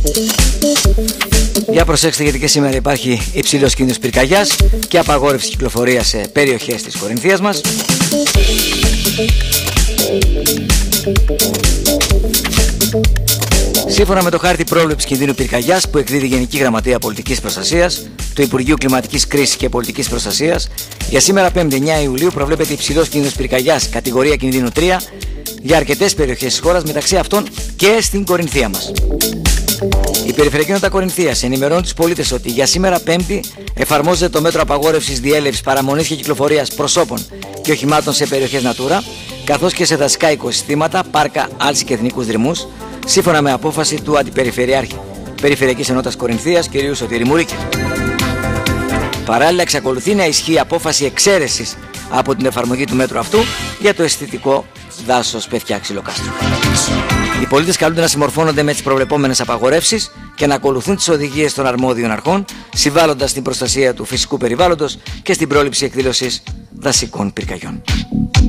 Για προσέξτε, γιατί και σήμερα υπάρχει υψηλός κίνδυνος πυρκαγιάς και απαγόρευση κυκλοφορίας σε περιοχές της Κορινθίας μας. Σύμφωνα με το χάρτη πρόβλεψης κινδύνου πυρκαγιάς που εκδίδει η Γενική Γραμματεία Πολιτικής Προστασίας του Υπουργείου Κλιματικής Κρίσης και Πολιτικής Προστασίας, για σήμερα 5η 9 Ιουλίου προβλέπεται υψηλός κίνδυνος πυρκαγιάς κατηγορία κινδύνου 3 για αρκετές περιοχές της χώρας, μεταξύ αυτών και στην Κορινθία μας. Η Περιφερειακή Ενότητα Κορινθίας ενημερώνει τους πολίτες ότι για σήμερα 5η εφαρμόζεται το μέτρο απαγόρευσης διέλευσης, παραμονής και κυκλοφορίας προσώπων και οχημάτων σε περιοχές Natura, καθώς και σε δασικά οικοσυστήματα, πάρκα, άλση και εθνικούς δρυμούς, σύμφωνα με απόφαση του Αντιπεριφερειάρχη Περιφερειακής Ενότητας Κορινθίας κ. Σωτήρη Μουρίκη. Παράλληλα, εξακολουθεί να ισχύει απόφαση εξαίρεσης από την εφαρμογή του μέτρου αυτού για το αισθητικό δάσος Πευκιά Ξυλοκάστρου. Οι πολίτες καλούνται να συμμορφώνονται με τις προβλεπόμενες απαγορεύσεις και να ακολουθούν τις οδηγίες των αρμόδιων αρχών, συμβάλλοντας στην προστασία του φυσικού περιβάλλοντος και στην πρόληψη εκδήλωσης δασικών πυρκαγιών.